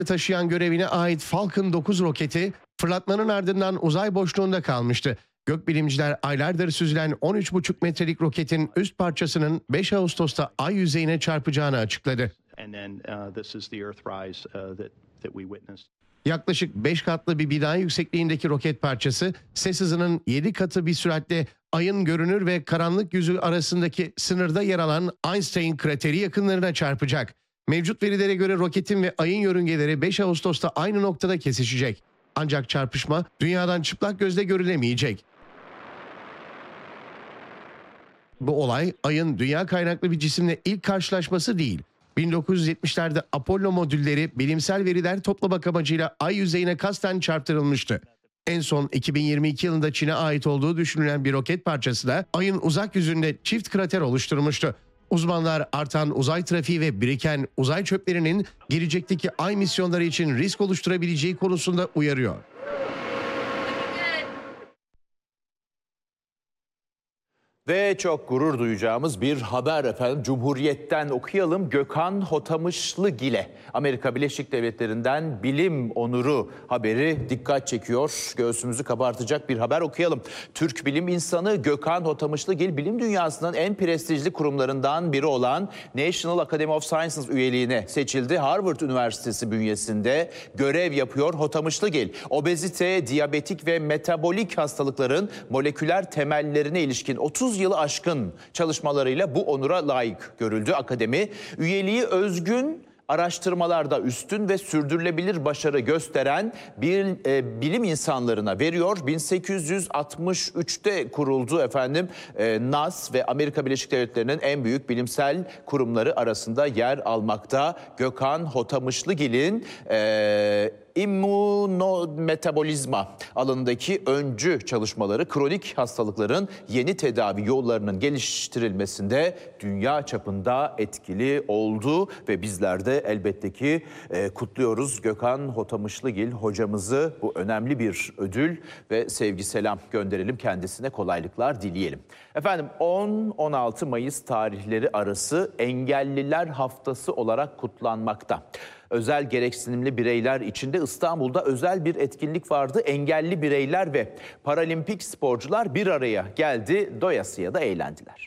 taşıyan görevine ait Falcon 9 roketi fırlatmanın ardından uzay boşluğunda kalmıştı. Gökbilimciler aylardır süzülen 13,5 metrelik roketin üst parçasının 5 Ağustos'ta ay yüzeyine çarpacağını açıkladı. Yaklaşık 5 katlı bir bina yüksekliğindeki roket parçası ses hızının 7 katı bir süratle ayın görünür ve karanlık yüzü arasındaki sınırda yer alan Einstein krateri yakınlarına çarpacak. Mevcut verilere göre roketin ve ayın yörüngeleri 5 Ağustos'ta aynı noktada kesişecek. Ancak çarpışma dünyadan çıplak gözle görülemeyecek. Bu olay ayın dünya kaynaklı bir cisimle ilk karşılaşması değil. 1970'lerde Apollo modülleri bilimsel veriler toplamak amacıyla ay yüzeyine kasten çarptırılmıştı. En son 2022 yılında Çin'e ait olduğu düşünülen bir roket parçası da ayın uzak yüzünde çift krater oluşturmuştu. Uzmanlar artan uzay trafiği ve biriken uzay çöplerinin gelecekteki ay misyonları için risk oluşturabileceği konusunda uyarıyor. Ve çok gurur duyacağımız bir haber efendim. Cumhuriyet'ten okuyalım. Gökhan Hotamışlıgil'e Amerika Birleşik Devletleri'nden bilim onuru haberi dikkat çekiyor. Göğsümüzü kabartacak bir haber okuyalım. Türk bilim insanı Gökhan Hotamışlıgil bilim dünyasının en prestijli kurumlarından biri olan National Academy of Sciences üyeliğine seçildi. Harvard Üniversitesi bünyesinde görev yapıyor Hotamışlıgil. Obezite, diyabetik ve metabolik hastalıkların moleküler temellerine ilişkin 30 yılı aşkın çalışmalarıyla bu onura layık görüldü akademi. Üyeliği özgün araştırmalarda üstün ve sürdürülebilir başarı gösteren bir bilim insanlarına veriyor. 1863'te kuruldu efendim. NASA ve Amerika Birleşik Devletleri'nin en büyük bilimsel kurumları arasında yer almakta. Gökhan Hotamışlıgil'in İmmünometabolizma alanındaki öncü çalışmaları kronik hastalıkların yeni tedavi yollarının geliştirilmesinde dünya çapında etkili oldu ve bizler de elbette ki kutluyoruz Gökhan Hotamışlıgil hocamızı. Bu önemli bir ödül ve sevgi selam gönderelim, kendisine kolaylıklar dileyelim. Efendim 10-16 Mayıs tarihleri arası Engelliler Haftası olarak kutlanmakta. Özel gereksinimli bireyler için de İstanbul'da özel bir etkinlik vardı. Engelli bireyler ve paralimpik sporcular bir araya geldi, doyasıya da eğlendiler.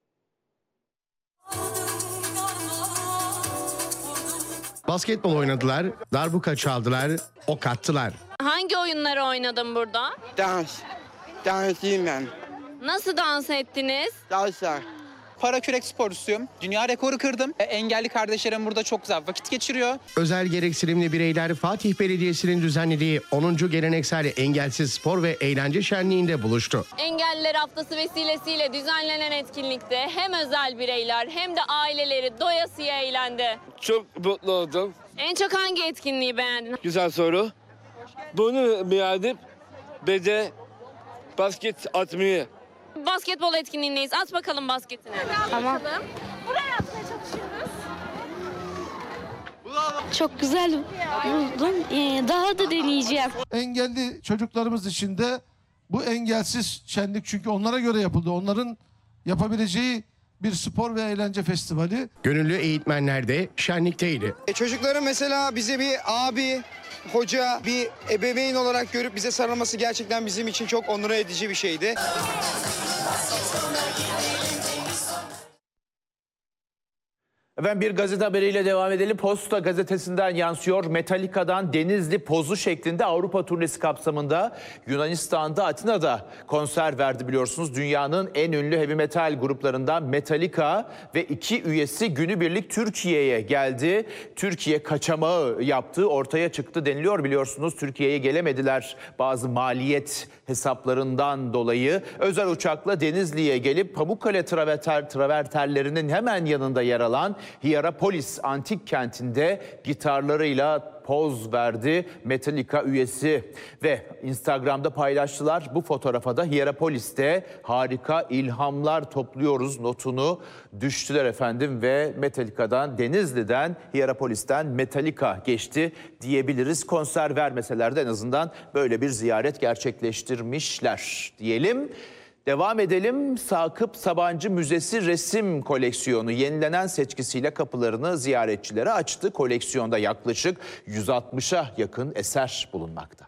Basketbol oynadılar, darbuka çaldılar, ok attılar. Hangi oyunları oynadın burada? Dansçıyım ben. Nasıl dans ettiniz? Dansa. Parakürek sporcusuyum. Dünya rekoru kırdım. Engelli kardeşlerim burada çok güzel vakit geçiriyor. Özel gereksinimli bireyler Fatih Belediyesi'nin düzenlediği 10. Geleneksel Engelsiz Spor ve Eğlence Şenliği'nde buluştu. Engelliler Haftası vesilesiyle düzenlenen etkinlikte hem özel bireyler hem de aileleri doyasıya eğlendi. Çok mutlu oldum. En çok hangi etkinliği beğendin? Güzel soru. Bunu beğendim. Ve de basket atmayı. Basketbol etkinliğindeyiz. At bakalım basketini. Tamam. Buraya atmaya çalışıyoruz. Çok güzel buldum. Daha da deneyeceğim. Engelli çocuklarımız için de bu engelsiz şenlik çünkü onlara göre yapıldı. Onların yapabileceği bir spor ve eğlence festivali. Gönüllü eğitmenler de şenlikteydi. Çocukların mesela bize bir abi, hoca, bir ebeveyn olarak görüp bize sarılması gerçekten bizim için çok onur edici bir şeydi. Efendim bir gazete haberiyle devam edelim. Posta gazetesinden yansıyor. Metallica'dan Denizli pozu şeklinde Avrupa turnesi kapsamında Yunanistan'da Atina'da konser verdi biliyorsunuz. Dünyanın en ünlü heavy metal gruplarından Metallica ve 2 üyesi günübirlik Türkiye'ye geldi. Türkiye kaçamağı yaptığı ortaya çıktı deniliyor biliyorsunuz. Türkiye'ye gelemediler bazı maliyet hesaplarından dolayı. Özel uçakla Denizli'ye gelip Pamukkale traverterlerinin hemen yanında yer alan Hierapolis antik kentinde gitarlarıyla poz verdi Metallica üyesi ve Instagram'da paylaştılar. Bu fotoğrafa da Hierapolis'te harika ilhamlar topluyoruz notunu düştüler efendim ve Metallica'dan, Denizli'den, Hierapolis'ten Metallica geçti diyebiliriz. Konser vermeseler de en azından böyle bir ziyaret gerçekleştirmişler diyelim. Devam edelim. Sakıp Sabancı Müzesi resim koleksiyonu yenilenen seçkisiyle kapılarını ziyaretçilere açtı. Koleksiyonda yaklaşık 160'a yakın eser bulunmakta.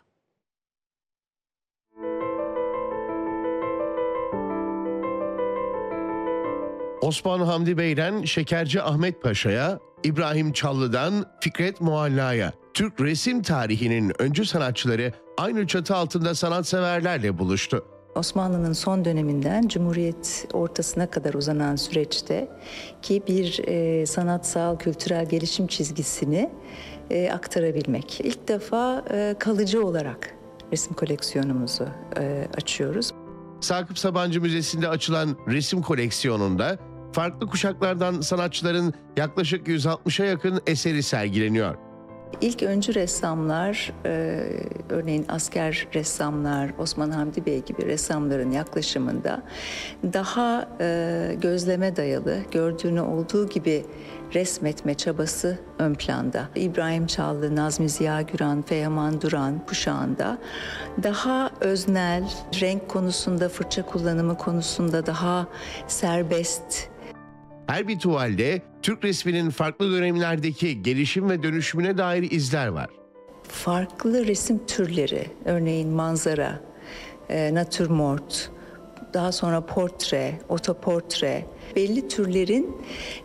Osman Hamdi Bey'den Şekerci Ahmet Paşa'ya, İbrahim Çallı'dan Fikret Mualla'ya, Türk resim tarihinin öncü sanatçıları aynı çatı altında sanatseverlerle buluştu. Osmanlı'nın son döneminden Cumhuriyet ortasına kadar uzanan süreçte ki bir sanatsal, kültürel gelişim çizgisini aktarabilmek. İlk defa kalıcı olarak resim koleksiyonumuzu açıyoruz. Sakıp Sabancı Müzesi'nde açılan resim koleksiyonunda farklı kuşaklardan sanatçıların yaklaşık 160'a yakın eseri sergileniyor. İlk öncü ressamlar, örneğin asker ressamlar, Osman Hamdi Bey gibi ressamların yaklaşımında daha gözleme dayalı, gördüğünü olduğu gibi resmetme çabası ön planda. İbrahim Çallı, Nazmi Ziya Güran, Feyaman Duran kuşağında daha öznel, renk konusunda, fırça kullanımı konusunda daha serbest. Her bir tuvalde Türk resminin farklı dönemlerdeki gelişim ve dönüşümüne dair izler var. Farklı resim türleri, örneğin manzara, natürmort, daha sonra portre, otoportre, belli türlerin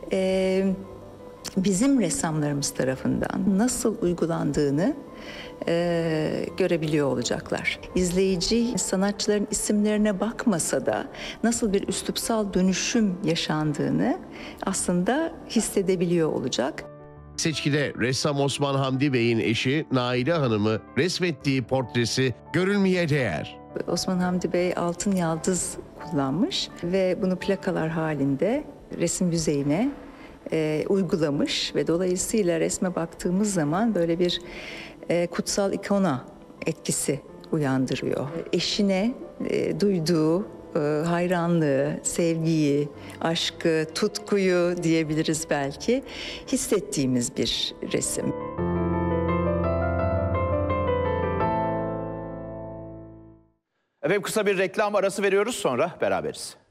bizim ressamlarımız tarafından nasıl uygulandığını görebiliyor olacaklar. İzleyici sanatçıların isimlerine bakmasa da nasıl bir üslupsal dönüşüm yaşandığını aslında hissedebiliyor olacak. Seçkide ressam Osman Hamdi Bey'in eşi Naile Hanım'ı resmettiği portresi görülmeye değer. Osman Hamdi Bey altın yaldız kullanmış ve bunu plakalar halinde resim yüzeyine uygulamış ve dolayısıyla resme baktığımız zaman böyle bir kutsal ikona etkisi uyandırıyor. Eşine duyduğu hayranlığı, sevgiyi, aşkı, tutkuyu diyebiliriz belki hissettiğimiz bir resim. Efendim kısa bir reklam arası veriyoruz, sonra beraberiz.